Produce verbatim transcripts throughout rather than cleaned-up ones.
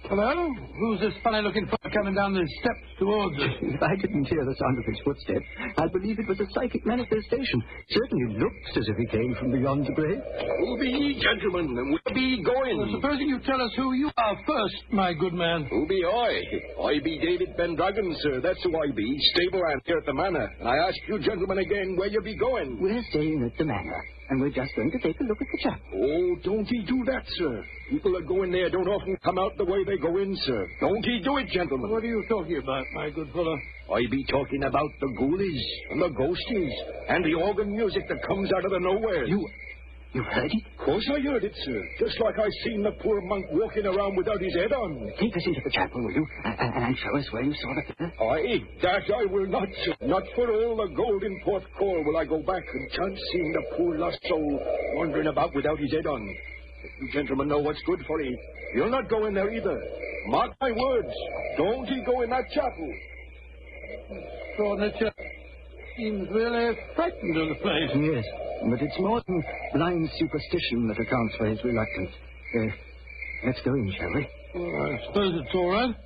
Hello? Who's this funny-looking fellow coming down the steps towards us? If I didn't hear the sound of his footsteps, I'd believe it was a psychic manifestation. Certainly looks as if he came from beyond the grave. Who be ye, gentlemen, and where be going? Well, supposing you tell us who you are first, my good man. Who be I? I be David Pendragon, sir. That's who I be, stable hand here at the manor. And I ask you gentlemen again, where you be going? We're staying at the manor, and we're just going to take a look at the chapel. Oh, don't ye do that, sir. People that go in there don't often come out the way they go in, sir. Don't ye do it, gentlemen. What are you talking about, my good fellow? I be talking about the ghoulies and the ghosties and the organ music that comes out of the nowhere. You... you heard it? Of course I heard it, sir. Just like I seen the poor monk walking around without his head on. Take us into the chapel, will you? And, and show us where you saw the figure. Aye, that I will not, sir. Not for all the gold in Port Call will I go back and chance seeing the poor lost soul wandering about without his head on. If you gentlemen know what's good for ye, you'll not go in there either. Mark my words. Don't ye go in that chapel. Extraordinary chap. Seems really frightened of the place. Yes, but it's more than blind superstition that accounts for his reluctance. Uh, let's go in, shall we? Well, I suppose it's all right.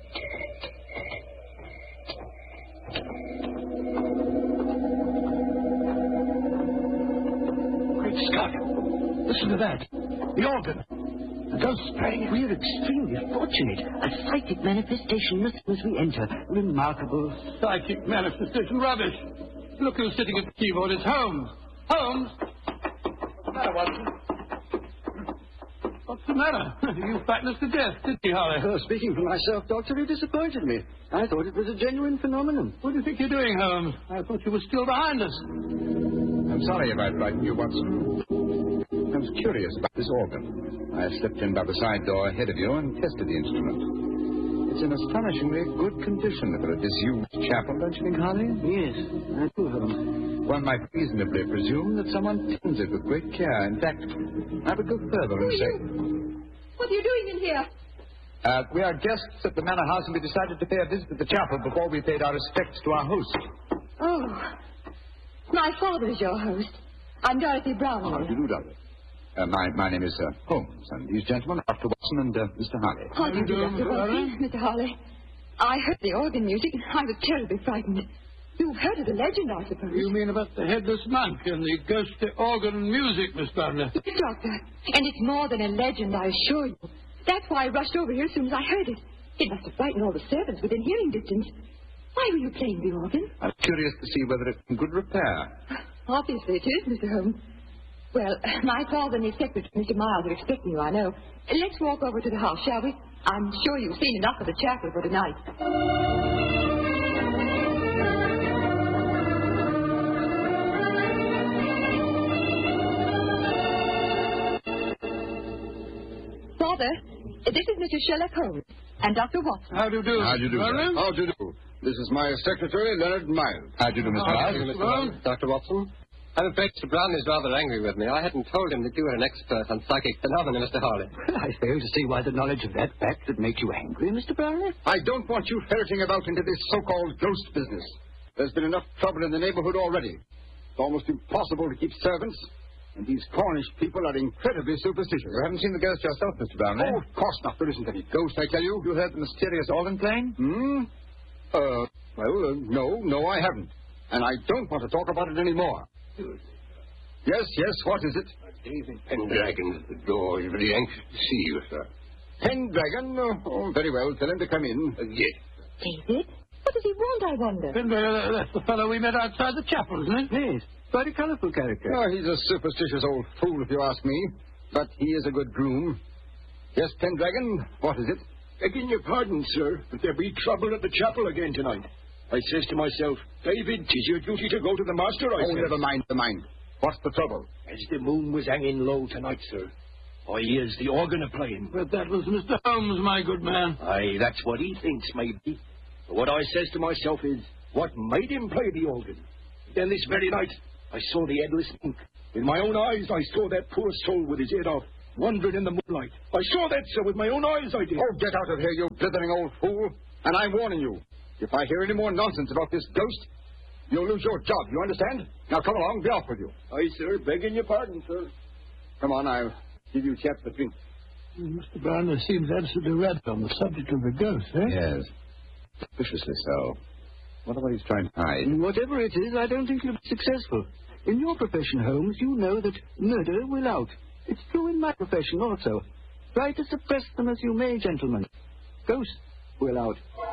Great Scott! Listen to that. The organ. The ghost playing. We're extremely fortunate. A psychic manifestation as soon as we enter. Remarkable. Psychic manifestation rubbish. Look who's sitting at the keyboard. It's Holmes. Holmes! What's the matter, Watson? What's the matter? You frightened us to death, didn't you, Holly? Oh, speaking for myself, Doctor, you disappointed me. I thought it was a genuine phenomenon. What do you think you're doing, Holmes? I thought you were still behind us. I'm sorry if I frightened you, Watson. I was curious about this organ. I slipped in by the side door ahead of you and tested the instrument. It's in astonishingly good condition for a disused chapel, don't you think, Harley? Yes, I do, Holmes. One might reasonably presume that someone tends it with great care. In fact, I would go further and say... What are you doing in here? Uh, we are guests at the manor house, and we decided to pay a visit to the chapel before we paid our respects to our host. Oh, my father is your host. I'm Dorothy Brown. Oh, how do you do, Dorothy? Uh, my, my name is uh, Holmes, and these gentlemen, Doctor Watson and uh, Mister Harley. How do you do, Doctor Watson? Mister Harley. I heard the organ music. I was terribly frightened. You've heard of the legend, I suppose. You mean about the headless monk and the ghostly organ music, Miss Butler? Yes, Doctor. And it's more than a legend, I assure you. That's why I rushed over here as soon as I heard it. It must have frightened all the servants within hearing distance. Why were you playing the organ? I'm curious to see whether it's in good repair. Obviously it is, Mister Holmes. Well, my father and his secretary, Mister Miles, are expecting you, I know. Let's walk over to the house, shall we? I'm sure you've seen enough of the chapel for tonight. Father, this is Mister Sherlock Holmes and Doctor Watson. How do you do? How do you do, Well, sir? How do you do? This is my secretary, Leonard Miles. How do you do, Mister How do Miles? you do, Mister Miles? Doctor Watson? I'm afraid Mister Brown is rather angry with me. I hadn't told him that you were an expert on psychic phenomena, Mister Harley. Well, I fail to see why the knowledge of that fact would make you angry, Mister Brownlee. I don't want you ferreting about into this so-called ghost business. There's been enough trouble in the neighborhood already. It's almost impossible to keep servants, and these Cornish people are incredibly superstitious. You haven't seen the ghost yourself, Mister Brownlee? Oh, of course not. There isn't any ghost, I tell you. You heard the mysterious organ playing? Hmm? Uh, well, uh, no, no, I haven't. And I don't want to talk about it anymore. Yes, yes, what is it? David Pendragon at the door. He's very anxious to see you, sir. Pendragon? Oh, oh, very well. Tell him to come in. Uh, yes. David? What does he want, I wonder? Pendragon, that's the fellow we met outside the chapel, isn't it? Yes, quite a colourful character. Oh, he's a superstitious old fool, if you ask me. But he is a good groom. Yes, Pendragon, what is it? Begging your pardon, sir, but there be trouble at the chapel again tonight. I says to myself, David, 'tis your duty to go to the master, I Oh, says. never mind, never mind. What's the trouble? As the moon was hanging low tonight, sir, I hears the organ a-playing. But that was Mister Holmes, my good man. Aye, that's what he thinks, maybe. But what I says to myself is, what made him play the organ? Then this very night, I saw the headless monk. With my own eyes, I saw that poor soul with his head off, wandering in the moonlight. I saw that, sir, with my own eyes, I did. Oh, get out of here, you blithering old fool. And I'm warning you, if I hear any more nonsense about this ghost, you'll lose your job, you understand? Now, come along, be off with you. Aye, sir, begging your pardon, sir. Come on, I'll give you chaps a drink. Mister Brown seems absolutely rabid on the subject of the ghost, eh? Yes. Suspiciously so. What about he's trying to hide? Whatever it is, I don't think you'll be successful. In your profession, Holmes, you know that murder will out. It's true in my profession also. Try to suppress them as you may, gentlemen. Ghosts will out.